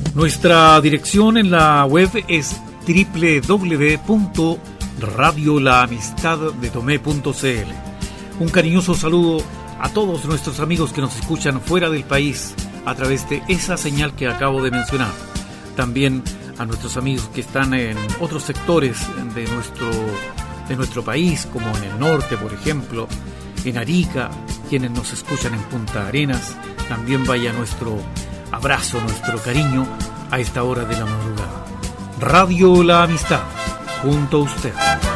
Nuestra dirección en la web es www.radiolaamistaddetomé.cl. Un cariñoso saludo a todos nuestros amigos que nos escuchan fuera del país a través de esa señal que acabo de mencionar. También a nuestros amigos que están en otros sectores de nuestro país, como en el norte, por ejemplo, en Arica, quienes nos escuchan en Punta Arenas. También vaya nuestro abrazo, nuestro cariño a esta hora de la madrugada. Radio La Amistad, junto a usted.